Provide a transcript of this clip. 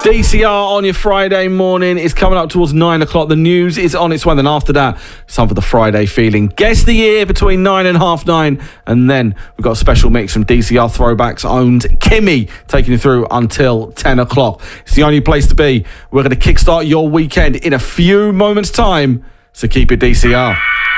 DCR on your Friday morning is coming up towards 9 o'clock. The news is on its way. Then after that, it's time for the Friday feeling. Guess the year between 9 and half 9. And then we've got a special mix from DCR Throwbacks owned Kimmy taking you through until 10 o'clock. It's the only place to be. We're going to kickstart your weekend in a few moments' time. So keep it DCR.